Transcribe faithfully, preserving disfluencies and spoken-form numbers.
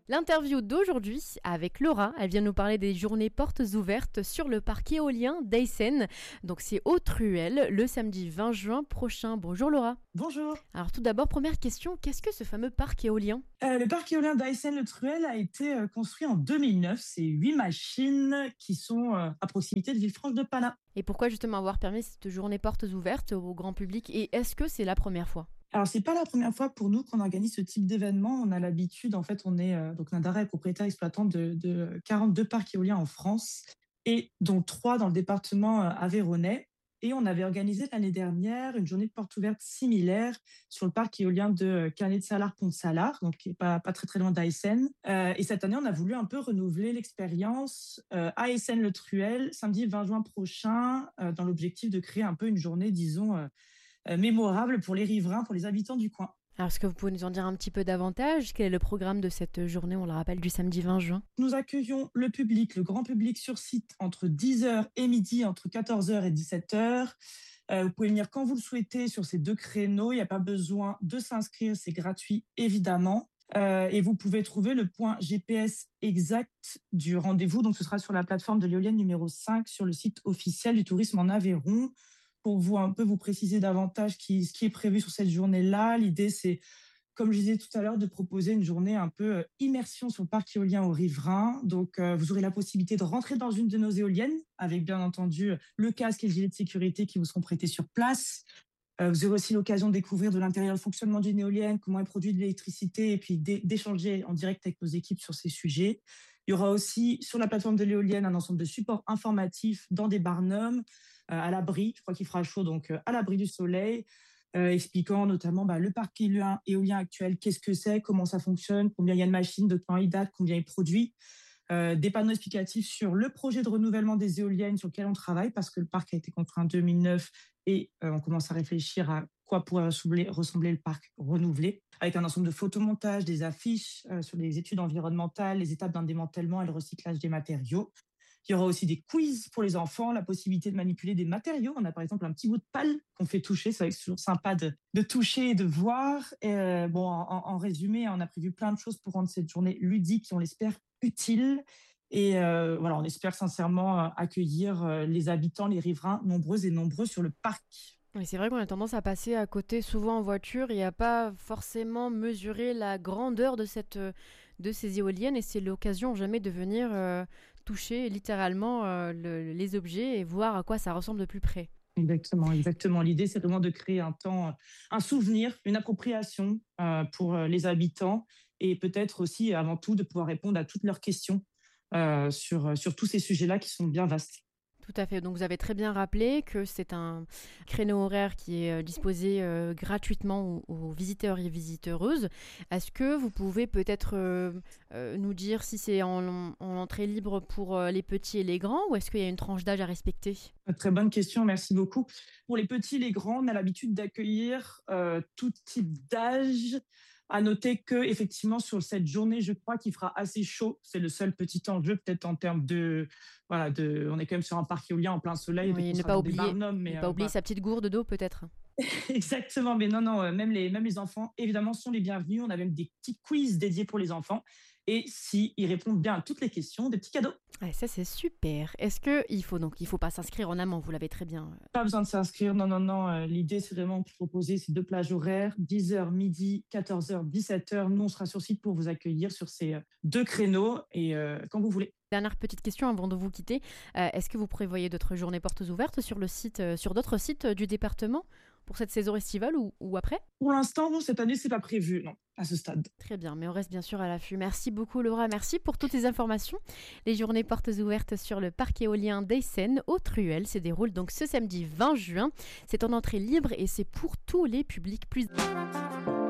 L'interview d'aujourd'hui avec Laura, elle vient nous parler des journées portes ouvertes sur le parc éolien d'Aysen. Donc c'est au Truel le samedi vingt juin prochain. Bonjour Laura. Bonjour. Alors tout d'abord, première question, qu'est-ce que ce fameux parc éolien ? euh, Le parc éolien d'Aysen-le-Truel a été euh, construit en deux mille neuf. C'est huit machines qui sont euh, à proximité de Villefranche-de-Palat. Et pourquoi justement avoir permis cette journée portes ouvertes au grand public ? Et est-ce que c'est la première fois ? Alors, c'est pas la première fois pour nous qu'on organise ce type d'événement. On a l'habitude, en fait, on est euh, donc Nadara est propriétaire exploitant de, de quarante-deux parcs éoliens en France et dont trois dans le département euh, aveyronnais. Et on avait organisé l'année dernière une journée de porte ouverte similaire sur le parc éolien de Canet-de-Salars-Pont-de-Salars, donc qui est pas, pas très très loin d'Aysen. Euh, et cette année, on a voulu un peu renouveler l'expérience euh, à Aysen-le-Truel, samedi vingt juin prochain, euh, dans l'objectif de créer un peu une journée, disons, euh, euh, mémorable pour les riverains, pour les habitants du coin. Alors, est-ce que vous pouvez nous en dire un petit peu davantage ? Quel est le programme de cette journée, on le rappelle, du samedi vingt juin ? Nous accueillons le public, le grand public sur site entre dix heures et midi, entre quatorze heures et dix-sept heures. Euh, vous pouvez venir quand vous le souhaitez sur ces deux créneaux. Il n'y a pas besoin de s'inscrire, c'est gratuit évidemment. Euh, et vous pouvez trouver le point G P S exact du rendez-vous. Donc, ce sera sur la plateforme de l'éolienne numéro cinq sur le site officiel du tourisme en Aveyron. Pour vous un peu vous préciser davantage qui, ce qui est prévu sur cette journée-là, l'idée c'est, comme je disais tout à l'heure, de proposer une journée un peu euh, immersion sur le parc éolien aux riverains. Donc, euh, vous aurez la possibilité de rentrer dans une de nos éoliennes avec bien entendu le casque et le gilet de sécurité qui vous seront prêtés sur place. Euh, vous aurez aussi l'occasion de découvrir de l'intérieur le fonctionnement d'une éolienne, comment est produite de l'électricité et puis d'é- d'échanger en direct avec nos équipes sur ces sujets. Il y aura aussi sur la plateforme de l'éolienne un ensemble de supports informatifs dans des barnums, euh, à l'abri, je crois qu'il fera chaud, donc euh, à l'abri du soleil, euh, expliquant notamment bah, le parc éolien, éolien actuel, qu'est-ce que c'est, comment ça fonctionne, combien il y a de machines, de quand il date, combien il produit. Euh, des panneaux explicatifs sur le projet de renouvellement des éoliennes sur lequel on travaille, parce que le parc a été construit en deux mille neuf et euh, on commence à réfléchir à quoi pourrait ressembler, ressembler le parc renouvelé, avec un ensemble de photomontages, des affiches euh, sur les études environnementales, les étapes d'un démantèlement et le recyclage des matériaux. Il y aura aussi des quiz pour les enfants, la possibilité de manipuler des matériaux. On a par exemple un petit bout de pâle qu'on fait toucher. C'est toujours sympa de, de toucher et de voir. Et euh, bon, en, en résumé, on a prévu plein de choses pour rendre cette journée ludique et on l'espère utile. Et euh, voilà, on espère sincèrement accueillir les habitants, les riverains, nombreux et nombreux sur le parc. Oui, c'est vrai qu'on a tendance à passer à côté souvent en voiture et à pas forcément mesurer la grandeur de, cette, de ces éoliennes. Et c'est l'occasion jamais de venir euh, toucher littéralement euh, le, les objets et voir à quoi ça ressemble de plus près. Exactement, exactement. L'idée, c'est vraiment de créer un temps, un souvenir, une appropriation euh, pour les habitants et peut-être aussi, avant tout, de pouvoir répondre à toutes leurs questions euh, sur, sur tous ces sujets-là qui sont bien vastes. Tout à fait. Donc, vous avez très bien rappelé que c'est un créneau horaire qui est disposé euh, gratuitement aux, aux visiteurs et visiteuses. Est-ce que vous pouvez peut-être euh, euh, nous dire si c'est en, en entrée libre pour euh, les petits et les grands ou est-ce qu'il y a une tranche d'âge à respecter ? Très bonne question, merci beaucoup. Pour les petits et les grands, on a l'habitude d'accueillir euh, tout type d'âge. À noter que effectivement sur cette journée, je crois qu'il fera assez chaud. C'est le seul petit enjeu peut-être en termes de voilà de. On est quand même sur un parc éolien en plein soleil. Oui, ne pas oublier, barnums, mais, ne pas euh, oublier bah... sa petite gourde d'eau peut-être. Exactement, mais non non, même les même les enfants évidemment sont les bienvenus. On a même des petits quiz dédiés pour les enfants. Et s'ils répondent bien à toutes les questions, des petits cadeaux. Ouais, ça, c'est super. Est-ce qu'il faut donc, il faut pas s'inscrire en amont, vous l'avez très bien. Pas besoin de s'inscrire, non, non, non. Euh, l'idée, c'est vraiment de proposer ces deux plages horaires, dix heures midi, quatorze heures, dix-sept heures. Nous, on sera sur site pour vous accueillir sur ces deux créneaux et euh, quand vous voulez. Dernière petite question avant de vous quitter. Euh, est-ce que vous prévoyez d'autres journées portes ouvertes sur, le site, euh, sur d'autres sites du département pour cette saison estivale ou, ou après ? Pour l'instant, bon, cette année, c'est pas prévu, non, à ce stade. Très bien, mais on reste bien sûr à l'affût. Merci beaucoup Laura, merci pour toutes ces informations. Les journées portes ouvertes sur le parc éolien d'Aysen au Truel se déroulent donc ce samedi vingt juin. C'est en entrée libre et c'est pour tous les publics plus...